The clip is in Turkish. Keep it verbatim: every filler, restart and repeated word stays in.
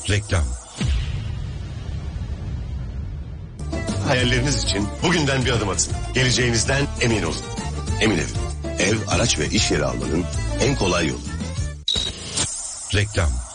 Reklam. Hayalleriniz için bugünden bir adım atın. Geleceğinizden emin olun. Emin Ev. Ev, araç ve iş yeri almanın en kolay yolu. Reklam.